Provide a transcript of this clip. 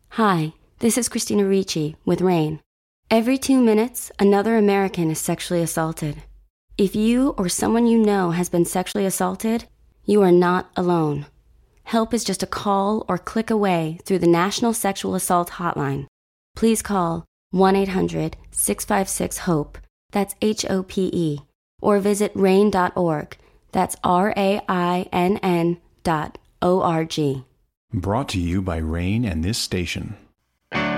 Hi, this is Christina Ricci with RAINN. Every 2 minutes, another American is sexually assaulted. If you or someone you know has been sexually assaulted, you are not alone. Help is just a call or click away through the National Sexual Assault Hotline. Please call 1-800-656-HOPE, that's HOPE, or visit rainn.org, that's RAINN.org. Brought to you by RAINN and this station.